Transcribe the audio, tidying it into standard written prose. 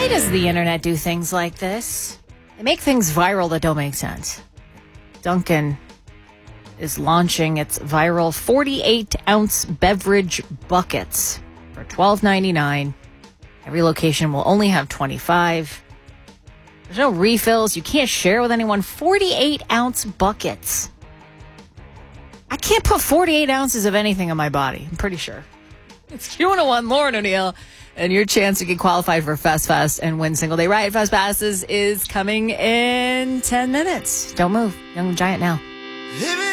Why does the internet do things like this? They make things viral that don't make sense. Dunkin' is launching its viral 48-ounce beverage buckets for $12.99. Every location will only have 25. There's no refills. You can't share with anyone. 48-ounce buckets. I can't put 48 ounces of anything on my body. I'm pretty sure. It's Q101, Lauren O'Neill. And your chance to get qualified for Fest and win single-day Riot Fest passes is coming in 10 minutes. Don't move. Young Giant now.